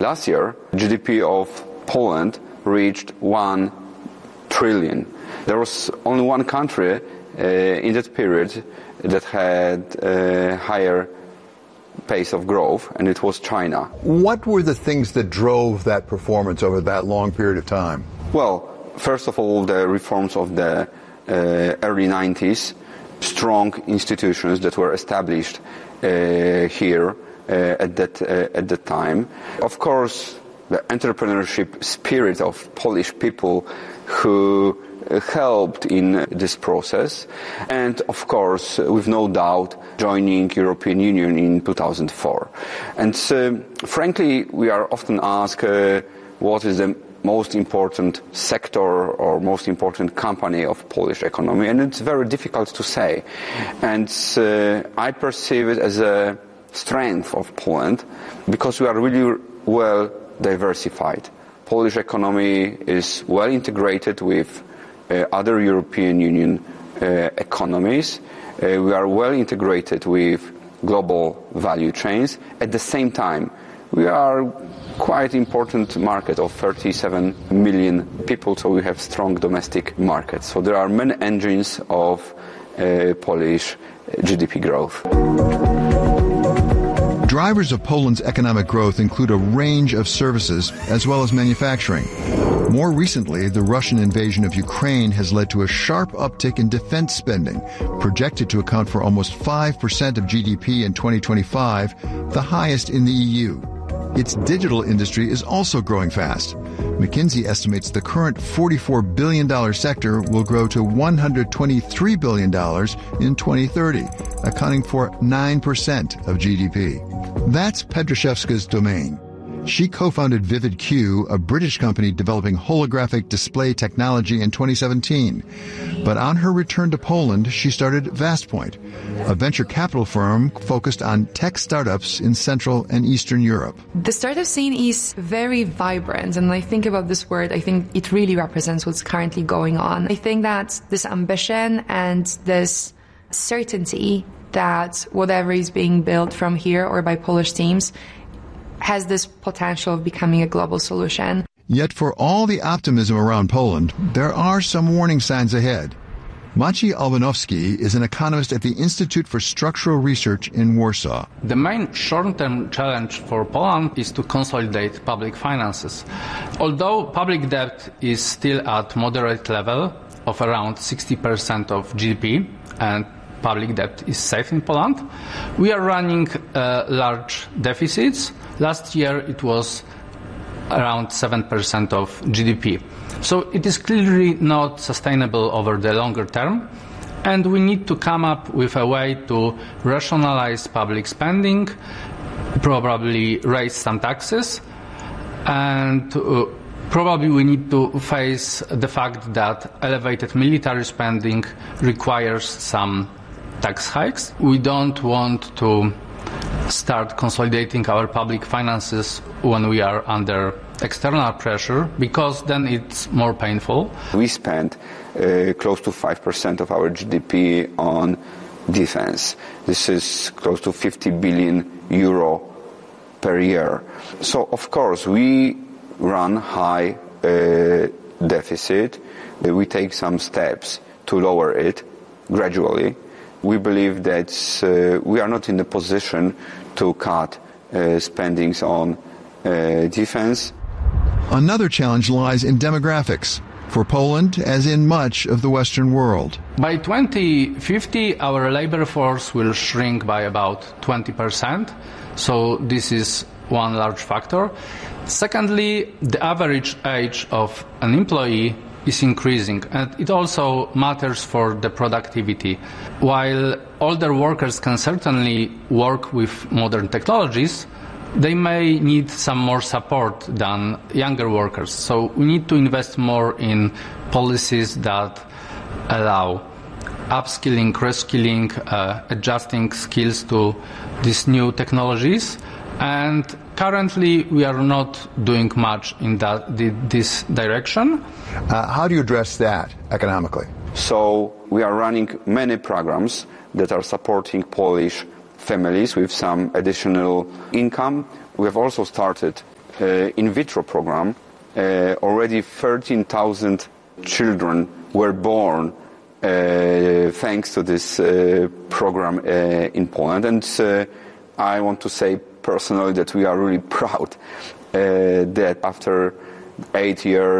Last year, GDP of Poland reached 1 trillion. There was only one country in that period that had a higher pace of growth, and it was China. What were the things that drove that performance over that long period of time? Well, first of all, the reforms of the early 90s, strong institutions that were established here at that time. Of course, the entrepreneurship spirit of Polish people who helped in this process, and of course, with no doubt, joining European Union in 2004. And frankly, we are often asked what is the most important sector or most important company of Polish economy, and it's very difficult to say. And I perceive it as a strength of Poland because we are really well diversified. Polish economy is well integrated with other European Union economies. We are well integrated with global value chains. At the same time, we are quite important market of 37 million people, so we have strong domestic markets. So there are many engines of Polish GDP growth. Drivers of Poland's economic growth include a range of services as well as manufacturing. More recently, the Russian invasion of Ukraine has led to a sharp uptick in defense spending, projected to account for almost 5% of GDP in 2025, the highest in the EU. Its digital industry is also growing fast. McKinsey estimates the current $44 billion sector will grow to $123 billion in 2030, accounting for 9% of GDP. That's Pedryszewska's domain. She co-founded VividQ, a British company developing holographic display technology, in 2017. But on her return to Poland, she started VastPoint, a venture capital firm focused on tech startups in Central and Eastern Europe. The startup scene is very vibrant, and when I think about this word, I think it really represents what's currently going on. I think that this ambition and this certainty that whatever is being built from here or by Polish teams has this potential of becoming a global solution. Yet for all the optimism around Poland, there are some warning signs ahead. Maciej Albanowski is an economist at the Institute for Structural Research in Warsaw. The main short-term challenge for Poland is to consolidate public finances. Although public debt is still at moderate level of around 60% of GDP, and public debt is safe in Poland, we are running large deficits. Last year it was around 7% of GDP. So it is clearly not sustainable over the longer term, and we need to come up with a way to rationalize public spending, probably raise some taxes, and probably we need to face the fact that elevated military spending requires some tax hikes. We don't want to start consolidating our public finances when we are under external pressure, because then it's more painful. We spend close to 5% of our GDP on defense. This is close to 50 billion euro per year. So, of course, we run high deficit. We take some steps to lower it gradually. We believe that we are not in the position to cut spendings on defense. Another challenge lies in demographics, for Poland as in much of the Western world. By 2050, our labor force will shrink by about 20%, so this is one large factor. Secondly, the average age of an employee is increasing, and it also matters for the productivity. While older workers can certainly work with modern technologies, they may need some more support than younger workers. So we need to invest more in policies that allow upskilling, reskilling, adjusting skills to these new technologies. And currently we are not doing much in this direction. How do you address that economically? So we are running many programs that are supporting Polish families with some additional income. We have also started in vitro program, already 13,000 children were born thanks to this program in Poland. And I want to say personally that we are really proud that after 8 years